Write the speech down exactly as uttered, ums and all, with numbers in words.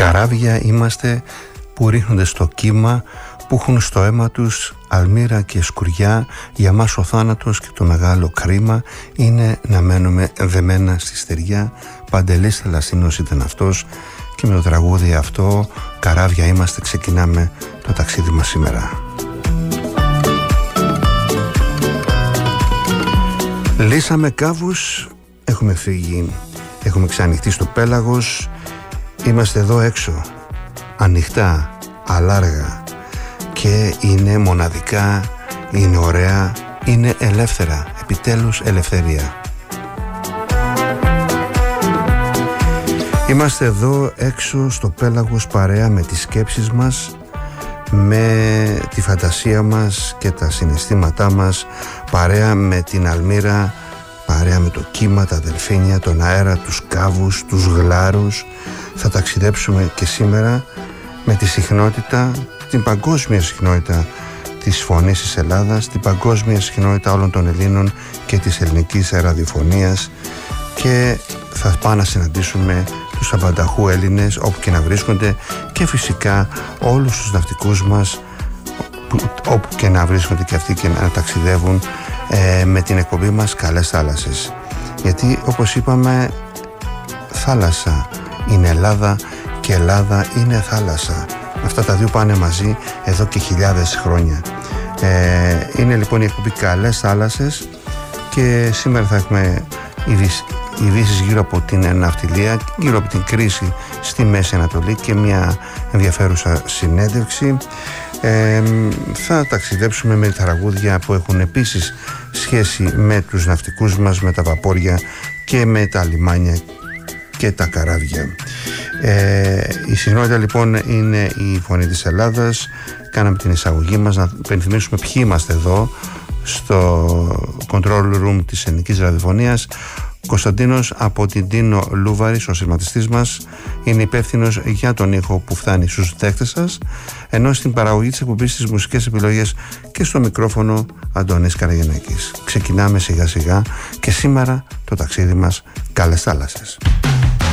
Καράβια είμαστε που ρίχνονται στο κύμα, που έχουν στο αίμα τους αλμύρα και σκουριά. Για μας ο θάνατος και το μεγάλο κρίμα είναι να μένουμε δεμένα στη στεριά. Παντελής Θαλασσίνος ήταν αυτός και με το τραγούδι αυτό, Καράβια είμαστε, ξεκινάμε το ταξίδι μας σήμερα. Λύσαμε κάβους, έχουμε φύγει, έχουμε ξανοιχτεί στο πέλαγος. Είμαστε εδώ έξω, ανοιχτά, αλάργα, και είναι μοναδικά, είναι ωραία, είναι ελεύθερα, επιτέλους ελευθερία. Είμαστε εδώ έξω στο πέλαγος παρέα με τις σκέψεις μας, με τη φαντασία μας και τα συναισθήματά μας, παρέα με την αλμύρα, παρέα με το κύμα, τα δελφίνια, τον αέρα, τους κάβους, τους γλάρους. Θα ταξιδέψουμε και σήμερα με τη συχνότητα, την παγκόσμια συχνότητα της φωνής της Ελλάδας, την παγκόσμια συχνότητα όλων των Ελλήνων και της ελληνικής ραδιοφωνίας, και θα πάμε να συναντήσουμε τους απανταχού Έλληνες όπου και να βρίσκονται, και φυσικά όλους τους ναυτικούς μας που, όπου και να βρίσκονται και αυτοί και να ταξιδεύουν ε, με την εκπομπή μας Καλές Θάλασσες. Γιατί όπως είπαμε, θάλασσα είναι Ελλάδα και Ελλάδα είναι θάλασσα. Αυτά τα δύο πάνε μαζί εδώ και χιλιάδες χρόνια. Ε, είναι λοιπόν η εκπομπή Καλές Θάλασσες και σήμερα θα έχουμε ειδήσεις γύρω από την ναυτιλία, γύρω από την κρίση στη Μέση Ανατολή και μια ενδιαφέρουσα συνέντευξη. Ε, θα ταξιδέψουμε με τραγούδια που έχουν επίσης σχέση με τους ναυτικούς μας, με τα βαπόρια και με τα λιμάνια και τα καράβια. Ε, η συχνότητα λοιπόν είναι η φωνή της Ελλάδας. Κάναμε την εισαγωγή μας, να υπενθυμίσουμε ποιοι είμαστε εδώ στο control room της ελληνικής ραδιοφωνίας. Κωνσταντίνος από την Τίνο Λούβαρης, ο σηματιστής μας, είναι υπεύθυνος για τον ήχο που φτάνει στους δέκτες σας, ενώ στην παραγωγή της εκπομπής, στις μουσικές επιλογές και στο μικρόφωνο Αντώνης Καραγεννάκης. Ξεκινάμε σιγά σιγά και σήμερα το ταξίδι μας Καλές Θάλασσες.